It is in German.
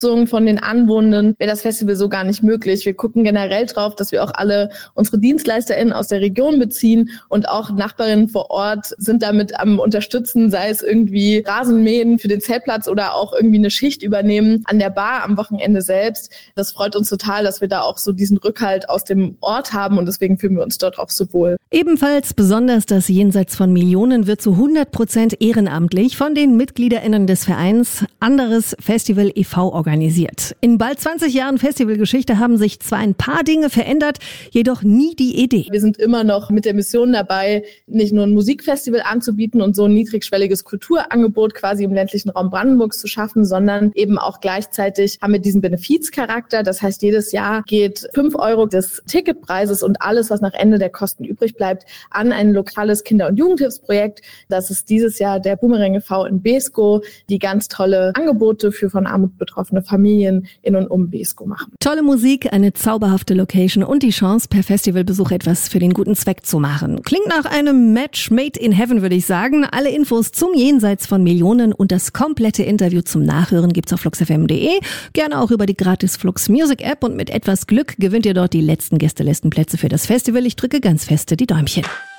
Von den Anwohnenden wäre das Festival so gar nicht möglich. Wir gucken generell drauf, dass wir auch alle unsere DienstleisterInnen aus der Region beziehen und auch Nachbarinnen vor Ort sind damit am Unterstützen, sei es irgendwie Rasenmähen für den Zeltplatz oder auch irgendwie eine Schicht übernehmen an der Bar am Wochenende selbst. Das freut uns total, dass wir da auch so diesen Rückhalt aus dem Ort haben und deswegen fühlen wir uns dort auch so wohl. Ebenfalls besonders das Jenseits von Millionen wird zu 100% ehrenamtlich von den MitgliederInnen des Vereins Anderes Festival e.V. organisiert. In bald 20 Jahren Festivalgeschichte haben sich zwar ein paar Dinge verändert, jedoch nie die Idee. Wir sind immer noch mit der Mission dabei, nicht nur ein Musikfestival anzubieten und so ein niedrigschwelliges Kulturangebot quasi im ländlichen Raum Brandenburgs zu schaffen, sondern eben auch gleichzeitig haben wir diesen Benefizcharakter. Das heißt, jedes Jahr geht 5 € des Ticketpreises und alles, was nach Ende der Kosten übrig bleibt, an ein lokales Kinder- und Jugendhilfsprojekt. Das ist dieses Jahr der Boomerang e.V. in Beeskow, die ganz tolle Angebote für von Armut betroffene Familien in und um Beeskow machen. Tolle Musik, eine zauberhafte Location und die Chance, per Festivalbesuch etwas für den guten Zweck zu machen. Klingt nach einem Match made in heaven, würde ich sagen. Alle Infos zum Jenseits von Millionen und das komplette Interview zum Nachhören gibt's auf fluxfm.de. Gerne auch über die gratis Flux Music App und mit etwas Glück gewinnt ihr dort die letzten Gästelistenplätze für das Festival. Ich drücke ganz feste die Däumchen.